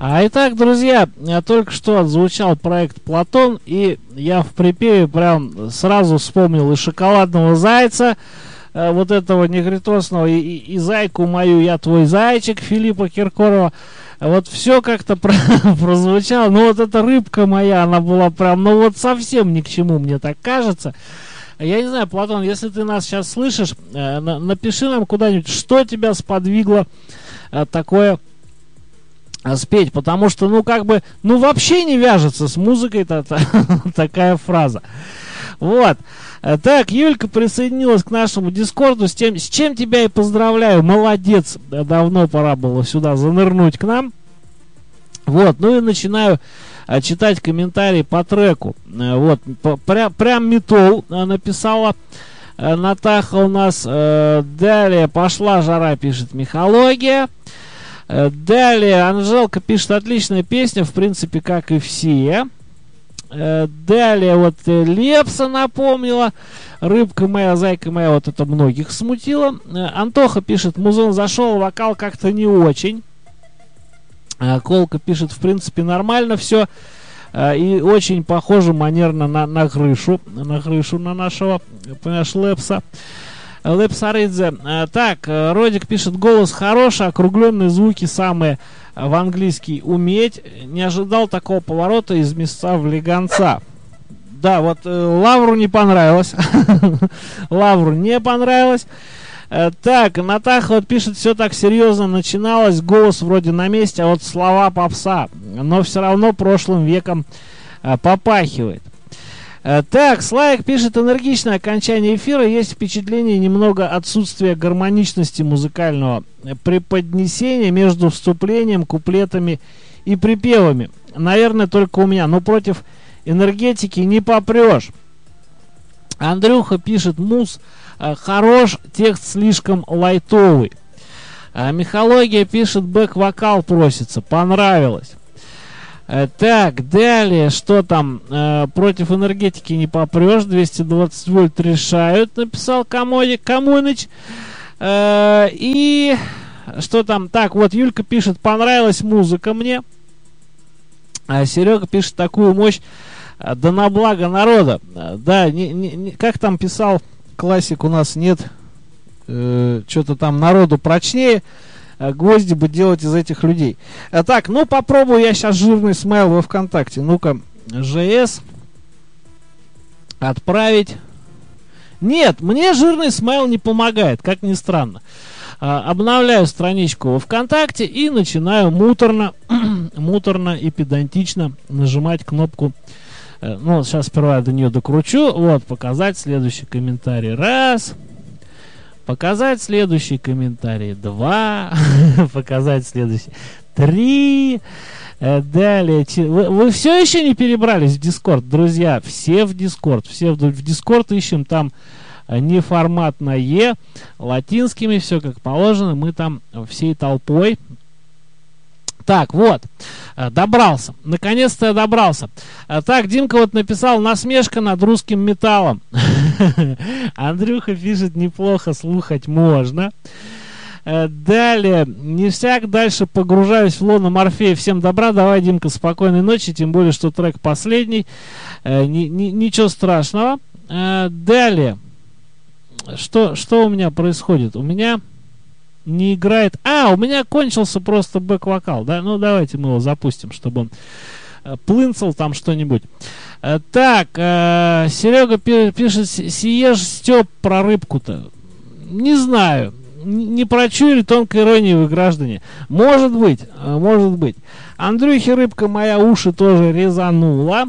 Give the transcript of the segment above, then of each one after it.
Итак, друзья, только что отзвучал проект «Платон», и я в припеве прям сразу вспомнил и «Шоколадного зайца», вот этого негритосного, и «Зайку мою, я твой зайчик» Филиппа Киркорова. Вот все как-то прозвучало. Ну вот эта «Рыбка моя», она была прям, ну вот совсем ни к чему, мне так кажется. Я не знаю, Платон, если ты нас сейчас слышишь, напиши нам куда-нибудь, что тебя сподвигло такое спеть, потому что, ну, как бы, ну, вообще не вяжется с музыкой такая фраза. Вот. Так, Юлька присоединилась к нашему дискорду, с чем тебя и поздравляю, молодец, давно пора было сюда занырнуть к нам. Вот, ну и начинаю читать комментарии по треку. Вот, прям метол написала Натаха у нас. Далее пошла жара, пишет Михология. Далее Анжелка пишет: отличная песня, в принципе, как и все. Далее вот Лепса напомнила: «Рыбка моя, зайка моя», вот это многих смутило. Антоха пишет: музон зашел, вокал как-то не очень. Колка пишет: в принципе, нормально все. И очень похоже манерно на крышу на нашего, понимаешь, Лепса. Лепсаридзе. Так, Родик пишет: голос хороший, округленные звуки самые в английский уметь. Не ожидал такого поворота из места в легонца. Да, вот Лавру не понравилось. Лавру не понравилось. Так, Натаха вот пишет: все так серьезно начиналось, голос вроде на месте, а вот слова попса, но все равно прошлым веком попахивает. Так, Славик пишет: энергичное окончание эфира, есть впечатление немного отсутствия гармоничности музыкального преподнесения между вступлением, куплетами и припевами. Наверное, только у меня, но против энергетики не попрешь. Андрюха пишет: муз хорош, текст слишком лайтовый. Михология пишет: бэк-вокал просится, понравилось. Так, далее, что там? Против энергетики не попрешь, 220 вольт решают, написал Камоныч. И что там? Так, вот Юлька пишет: понравилась музыка мне. Серега пишет: такую мощь, да на благо народа. Да, как там писал классик, у нас нет что-то там народу прочнее. Гвозди бы делать из этих людей. Так, ну попробую я сейчас жирный смайл во ВКонтакте. Ну-ка, ЖС отправить. Нет, мне жирный смайл не помогает, как ни странно. Обновляю страничку во ВКонтакте и начинаю муторно и педантично нажимать кнопку. Ну, сейчас сперва я до нее докручу. Вот, показать следующий комментарий. Раз. Показать следующий комментарий. 2. Показать следующий. 3. Далее. Вы все еще не перебрались в Дискорд, друзья? Все в Дискорд. Все в Дискорд ищем. Там неформатное, латинскими, все как положено. Мы там всей толпой. Так, вот, добрался. Наконец-то я добрался. Так, Димка вот написал: насмешка над русским металлом. Андрюха пишет: неплохо слухать можно. Далее, ништяк, дальше погружаюсь в лоно Морфея. Всем добра, давай, Димка, спокойной ночи, тем более, что трек последний. Ничего страшного. Далее, что у меня происходит? У меня не играет. У меня кончился просто бэк-вокал, да? Ну, давайте мы его запустим, чтобы он плынцал там что-нибудь. Так, Серега пишет: сиеж Степ про рыбку-то. Не знаю. Не прочуяли тонкой иронии вы, граждане. Может быть, может быть. Андрюхи рыбка моя уши тоже резанула.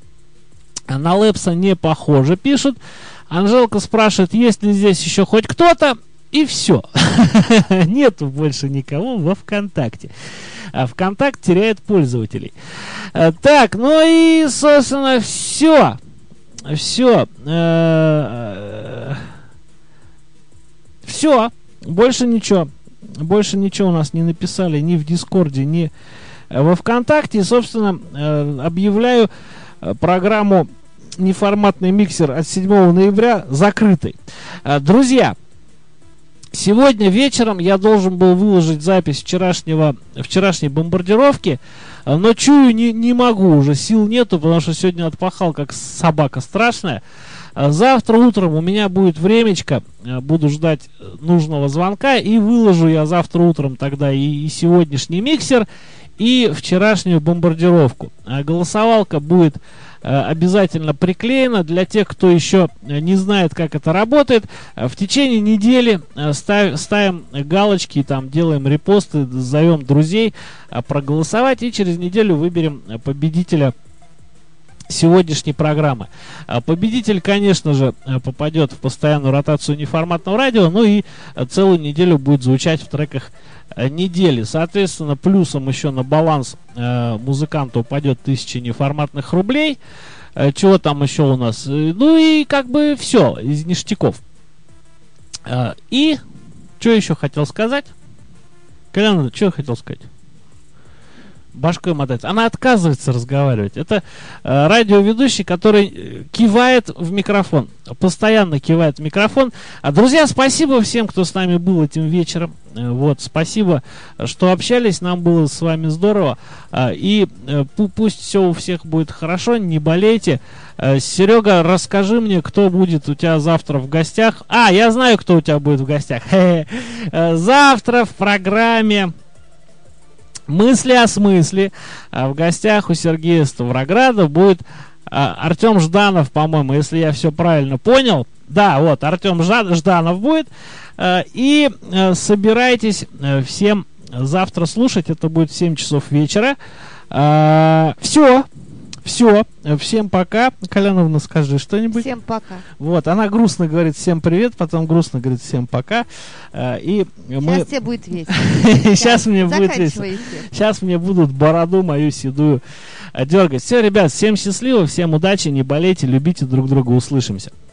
На Лепса не похоже, пишут. Анжелка спрашивает: есть ли здесь еще хоть кто-то? И все. Нету больше никого во ВКонтакте. ВКонтакт теряет пользователей. Так, ну и, собственно, все. Все. Все. Больше ничего. Больше ничего у нас не написали ни в Дискорде, ни во ВКонтакте. И, собственно, объявляю программу «Неформатный миксер» от 7 ноября закрытой. Друзья, Сегодня вечером я должен был выложить запись вчерашней бомбардировки, но чую, не могу уже, сил нету, потому что сегодня отпахал как собака страшная. Завтра утром у меня будет времечко, буду ждать нужного звонка, и выложу я завтра утром тогда и сегодняшний миксер, и вчерашнюю бомбардировку. Голосовалка будет обязательно приклеена. Для тех, кто еще не знает, как это работает, в течение недели ставим галочки, там делаем репосты, зовем друзей проголосовать, и через неделю выберем победителя сегодняшней программы. Победитель, конечно же, попадет в постоянную ротацию неформатного радио, ну и целую неделю будет звучать в треках недели. Соответственно, плюсом еще на баланс музыканту упадет 1000 неформатных рублей. Чего там еще у нас? Ну и как бы все из ништяков. И что еще хотел сказать? Колян, что я хотел сказать? Башкой мотать. Она отказывается разговаривать. Это радиоведущий, который кивает в микрофон. Постоянно кивает в микрофон. Друзья, спасибо всем, кто с нами был этим вечером. Вот, спасибо, что общались. Нам было с вами здорово. И пусть все у всех будет хорошо. Не болейте. Серега, расскажи мне, кто будет у тебя завтра в гостях. Я знаю, кто у тебя будет в гостях. Завтра в программе «Мысли о смысле» в гостях у Сергея Ставрограда будет Артем Жданов, по-моему, если я все правильно понял. Да, вот, Артем Жданов будет. И собирайтесь всем завтра слушать. Это будет в 7 часов вечера. Все. Всем пока. Коляновна, скажи что-нибудь. Всем пока. Вот, она грустно говорит всем привет, потом грустно говорит всем пока. И сейчас тебе будет весело. Сейчас мне будет весело. Сейчас мне будут бороду мою седую дергать. Все, ребят, всем счастливо, всем удачи, не болейте, любите друг друга, услышимся.